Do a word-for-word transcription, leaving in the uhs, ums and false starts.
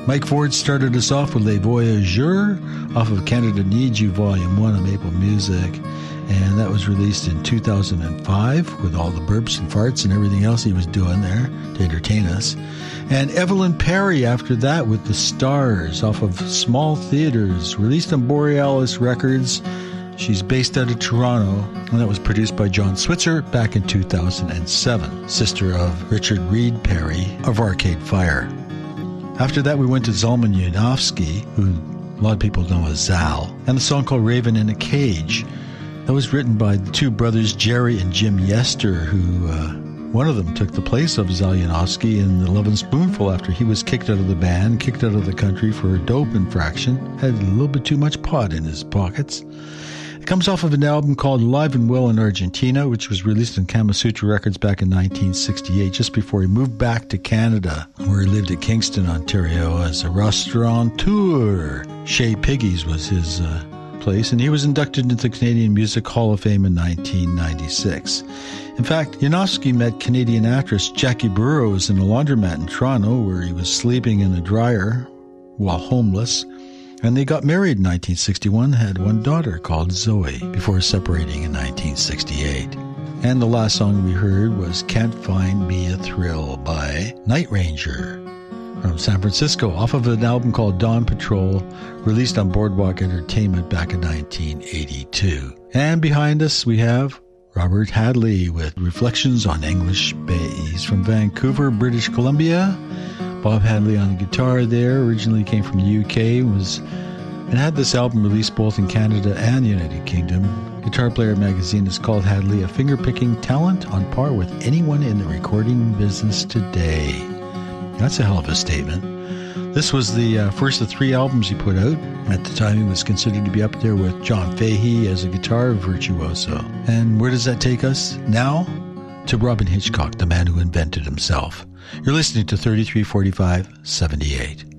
Mike Ford started us off with Les Voyageurs off of Canada Needs You Volume one on Maple Music. And that was released in two thousand five with all the burps and farts and everything else he was doing there to entertain us. And Evelyn Perry after that with The Stars off of Small Theaters, released on Borealis Records. She's based out of Toronto, and that was produced by John Switzer back in two thousand seven, sister of Richard Reed Perry of Arcade Fire. After that, we went to Zalman Yanofsky, who a lot of people know as Zal, and a song called Raven in a Cage. That was written by the two brothers, Jerry and Jim Yester, who, uh, one of them took the place of Zal Yanofsky in The Lovin' Spoonful after he was kicked out of the band, kicked out of the country for a dope infraction, had a little bit too much pot in his pockets. It comes off of an album called Live and Well in Argentina, which was released on Kama Sutra Records back in nineteen sixty-eight, just before he moved back to Canada, where he lived at Kingston, Ontario, as a restaurateur. Chez Piggy's was his uh, place, and he was inducted into the Canadian Music Hall of Fame in nineteen ninety-six. In fact, Yanofsky met Canadian actress Jackie Burroughs in a laundromat in Toronto, where he was sleeping in a dryer while homeless. And they got married in nineteen sixty-one, had one daughter called Zoe, before separating in nineteen sixty-eight. And the last song we heard was Can't Find Me a Thrill by Night Ranger from San Francisco, off of an album called Dawn Patrol, released on Boardwalk Entertainment back in nineteen eighty-two. And behind us we have Robert Hadley with Reflections on English Bay. He's from Vancouver, British Columbia. Bob Hadley on the guitar there, originally came from the U K, was and had this album released both in Canada and the United Kingdom. Guitar Player magazine has called Hadley a finger-picking talent on par with anyone in the recording business today. That's a hell of a statement. This was the uh, first of three albums he put out. At the time, he was considered to be up there with John Fahey as a guitar virtuoso. And where does that take us now? To Robyn Hitchcock, the man who invented himself. You're listening to thirty-three forty-five seventy-eight.